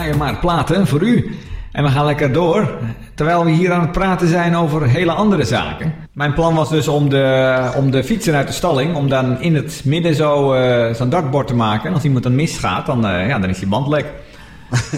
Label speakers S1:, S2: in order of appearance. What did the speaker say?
S1: draaien maar platen voor u. En we gaan lekker door, terwijl we hier aan het praten zijn over hele andere zaken. Mijn plan was dus om de fietsen uit de stalling, om dan in het midden zo'n dartbord te maken. En als iemand dan misgaat, dan is die band lek.